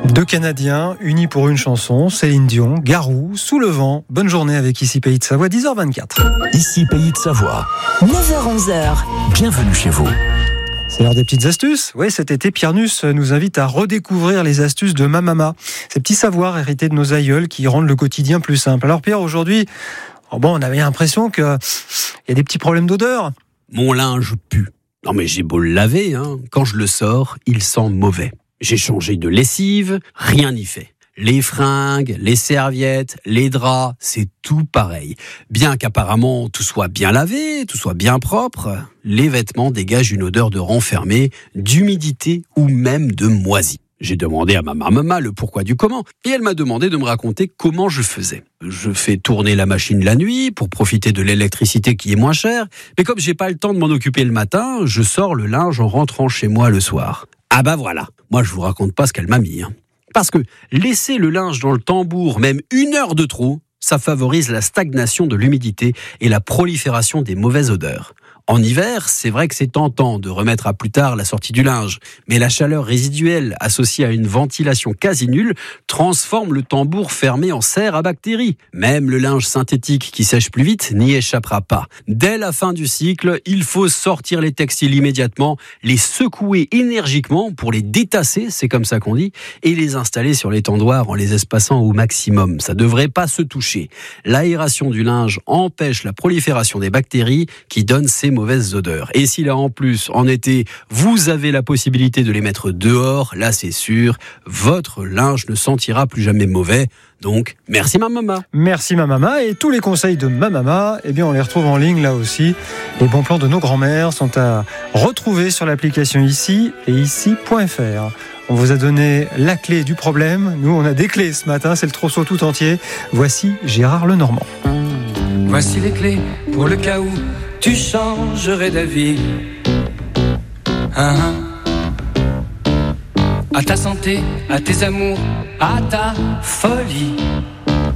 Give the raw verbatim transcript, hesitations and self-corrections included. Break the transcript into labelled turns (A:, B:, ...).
A: Deux Canadiens unis pour une chanson, Céline Dion, Garou, Sous le vent. Bonne journée avec Ici Pays de Savoie, dix heures vingt-quatre.
B: Ici Pays de Savoie.
C: neuf heures onze.
B: Bienvenue chez vous.
A: C'est l'heure des petites astuces. Oui, cet été, Pierre Nuss nous invite à redécouvrir les astuces de Mamama. Ces petits savoirs hérités de nos aïeuls qui rendent le quotidien plus simple. Alors Pierre, aujourd'hui, oh bon, on avait l'impression qu'il y a des petits problèmes d'odeur.
D: Mon linge pue. Non mais j'ai beau le laver, hein. Quand je le sors, il sent mauvais. J'ai changé de lessive, rien n'y fait. Les fringues, les serviettes, les draps, c'est tout pareil. Bien qu'apparemment tout soit bien lavé, tout soit bien propre, les vêtements dégagent une odeur de renfermé, d'humidité ou même de moisi. J'ai demandé à ma maman le pourquoi du comment, et elle m'a demandé de me raconter comment je faisais. Je fais tourner la machine la nuit pour profiter de l'électricité qui est moins chère, mais comme j'ai pas le temps de m'en occuper le matin, je sors le linge en rentrant chez moi le soir. Ah bah voilà, moi je vous raconte pas ce qu'elle m'a mis. Hein. Parce que laisser le linge dans le tambour, même une heure de trop, ça favorise la stagnation de l'humidité et la prolifération des mauvaises odeurs. En hiver, c'est vrai que c'est tentant de remettre à plus tard la sortie du linge, mais la chaleur résiduelle associée à une ventilation quasi nulle transforme le tambour fermé en serre à bactéries. Même le linge synthétique qui sèche plus vite n'y échappera pas. Dès la fin du cycle, il faut sortir les textiles immédiatement, les secouer énergiquement pour les détasser, c'est comme ça qu'on dit, et les installer sur les tendoirs en les espaçant au maximum. Ça devrait pas se toucher. L'aération du linge empêche la prolifération des bactéries qui donnent ces mauvaises odeurs. Et si là en plus, en été, vous avez la possibilité de les mettre dehors, là c'est sûr, votre linge ne sentira plus jamais mauvais. Donc, merci ma maman.
A: Merci ma maman. Et tous les conseils de ma maman, eh bien on les retrouve en ligne là aussi. Les bons plans de nos grands-mères sont à retrouver sur l'application Ici et ici point f r. On vous a donné la clé du problème. Nous, on a des clés ce matin, c'est le trousseau tout entier. Voici Gérard Lenormand.
E: Voici les clés pour le cas où tu changerais d'avis. Hein, hein. À ta santé, à tes amours, à ta folie.